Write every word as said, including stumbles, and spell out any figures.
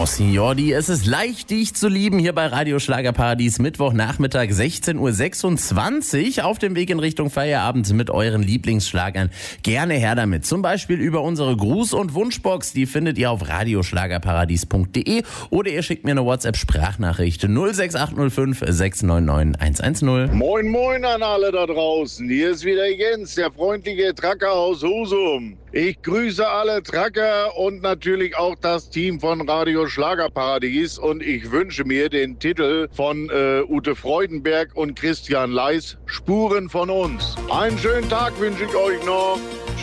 Mon Signori, es ist leicht, dich zu lieben, hier bei Radio Schlagerparadies, Mittwochnachmittag sechzehn Uhr sechsundzwanzig, auf dem Weg in Richtung Feierabend mit euren Lieblingsschlagern. Gerne her damit, zum Beispiel über unsere Gruß- und Wunschbox, die findet ihr auf radioschlagerparadies punkt de oder ihr schickt mir eine WhatsApp-Sprachnachricht null sechs acht null fünf sechs neun neun eins eins null. Moin moin an alle da draußen, hier ist wieder Jens, der freundliche Tracker aus Husum. Ich grüße alle Tracker und natürlich auch das Team von Radio Schlagerparadies und ich wünsche mir den Titel von äh, Ute Freudenberg und Christian Leis, Spuren von uns. Einen schönen Tag wünsche ich euch noch.